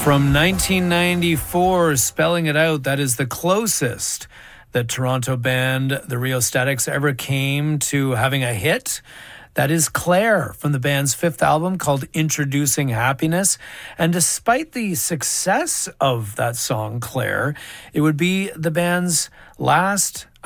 From 1994, Spelling It Out, that is the closest that Toronto band the Rheostatics ever came to having a hit. That is Claire from the band's fifth album called Introducing Happiness. And despite the success of that song, Claire, it would be the band's last